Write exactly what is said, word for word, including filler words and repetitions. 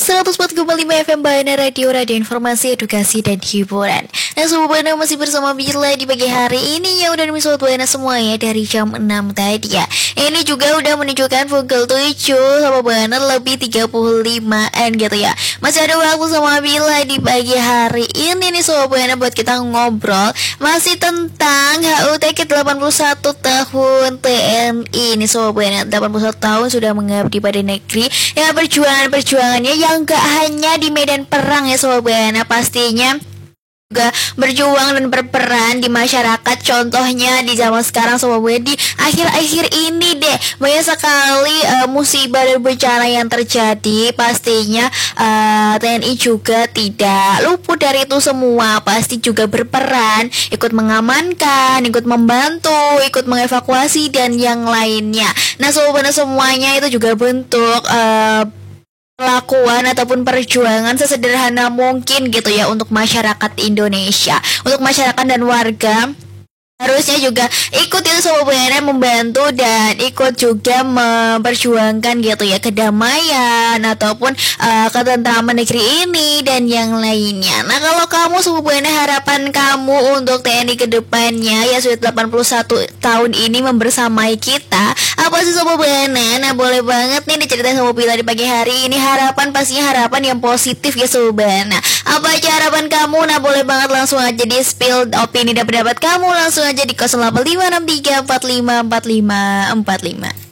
seratus empat koma lima F M Bana Radio, Radio Informasi, Edukasi, dan Hiburan. Nah, Sobat Bana masih bersama Bila di pagi hari ini ya. Udah demi Sobat Bana semuanya dari jam enam tadi ya. Ini juga udah menunjukkan pukul tujuh Sobat Bana lebih tiga puluh lima-an gitu ya. Masih ada waktu sama Bila di pagi hari ini nih Sobat Bana buat kita ngobrol masih tentang H U T K delapan puluh satu tahun T N I. Ini Sobat Bana delapan puluh satu tahun sudah mengabdi pada negeri. Ya, perjuangan-perjuangannya yang gak hanya di medan perang ya Sobat Bana, pastinya juga berjuang dan berperan di masyarakat. Contohnya di zaman sekarang Sobat Bana, di akhir-akhir ini deh banyak sekali uh, musibah dan bencana yang terjadi. Pastinya uh, T N I juga tidak luput dari itu semua. Pasti juga berperan, ikut mengamankan, ikut membantu, ikut mengevakuasi dan yang lainnya. Nah Sobat Bana, semuanya itu juga bentuk uh, Pelakuan ataupun perjuangan sesederhana mungkin gitu ya untuk masyarakat Indonesia, untuk masyarakat dan warga. Harusnya juga ikut itu Sobat Bana, membantu dan ikut juga memperjuangkan gitu ya kedamaian ataupun uh, ketentraman negeri ini dan yang lainnya. Nah kalau kamu Sobat Bana, harapan kamu untuk T N I kedepannya ya sudah delapan puluh satu tahun ini membersamai kita, apa sih Sobat Bana? Nah boleh banget nih diceritain sama Bila di pagi hari ini. Harapan pastinya harapan yang positif ya Sobat Bana. Apa aja harapan kamu? Nah boleh banget langsung aja di spill opini dan pendapat kamu langsung aja di nol delapan lima enam tiga empat lima empat lima empat lima.